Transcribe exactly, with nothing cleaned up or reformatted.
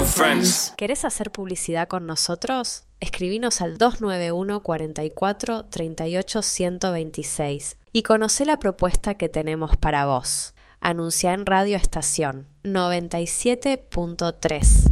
friends. ¿Querés hacer publicidad con nosotros? Escribinos al dos nueve uno, cuarenta y cuatro, treinta y ocho, ciento veintiséis y conocé la propuesta que tenemos para vos. Anuncia en Radio Estación noventa y siete punto tres.